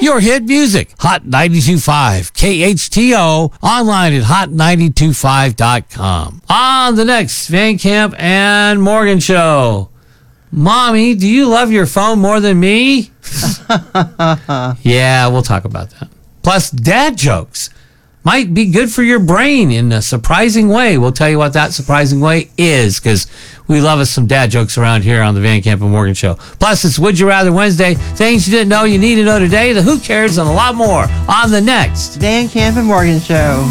your hit music. Hot 92.5 KHTO, online at hot925.com. On the next Van Camp and Morgan show. Mommy, do you love your phone more than me? Yeah, we'll talk about that. Plus, dad jokes might be good for your brain in a surprising way. We'll tell you what that surprising way is, because we love us some dad jokes around here on the Van Camp and Morgan show. Plus, it's Would You Rather Wednesday. Things you didn't know you need to know today. The Who Cares and a lot more on the next Van Camp and Morgan show.